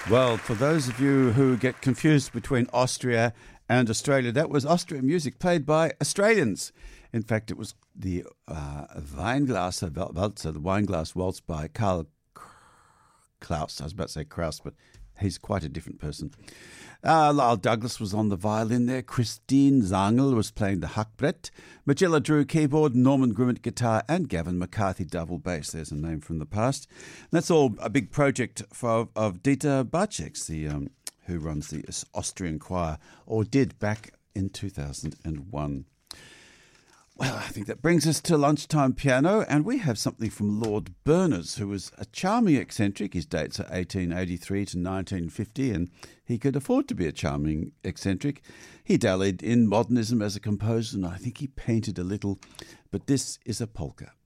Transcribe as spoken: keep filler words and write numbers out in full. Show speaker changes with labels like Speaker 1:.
Speaker 1: Well, for those of you who get confused between Austria and Australia, that was Austrian music played by Australians. In fact, it was the uh, Weinglas Waltz, the Weinglass Waltz by Karl Klaus. I was about to say Kraus, but he's quite a different person. Uh, Lyle Douglas was on the violin there. Christine Zangel was playing the Hackbrett. Magilla Drew keyboard, Norman Grimmett guitar, and Gavin McCarthy double bass. There's a name from the past. And that's all a big project for, of Dieter Barczyk, the um, who runs the Austrian choir, or did back in two thousand one. Well, I think that brings us to lunchtime piano, and we have something from Lord Berners, who was a charming eccentric. His dates are eighteen eighty-three to nineteen fifty, and he could afford to be a charming eccentric. He dallied in modernism as a composer, and I think he painted a little, but this is a polka.